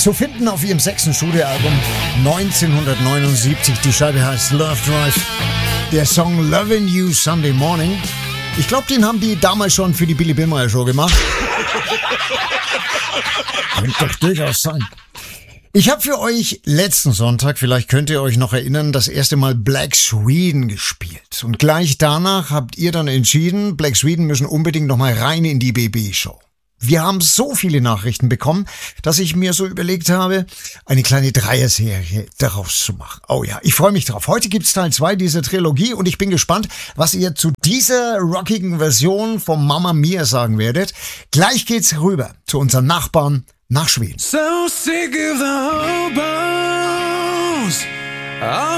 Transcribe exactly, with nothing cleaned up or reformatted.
Zu finden auf ihrem sechsten Studioalbum neunzehnhundertneunundsiebzig. Die Scheibe heißt Love Drive. Der Song Lovin' You Sunday Morning. Ich glaube, den haben die damals schon für die Billy Billmeyer Show gemacht. Könnte doch durchaus sein. Ich habe für euch letzten Sonntag, vielleicht könnt ihr euch noch erinnern, das erste Mal Black Sweden gespielt. Und gleich danach habt ihr dann entschieden, Black Sweden müssen unbedingt nochmal rein in die B B-Show. Wir haben so viele Nachrichten bekommen, dass ich mir so überlegt habe, eine kleine Dreier-Serie daraus zu machen. Oh ja, ich freue mich drauf. Heute gibt's Teil zwei dieser Trilogie und ich bin gespannt, was ihr zu dieser rockigen Version von Mamma Mia sagen werdet. Gleich geht's rüber zu unseren Nachbarn nach Schweden. So sick of the hobos.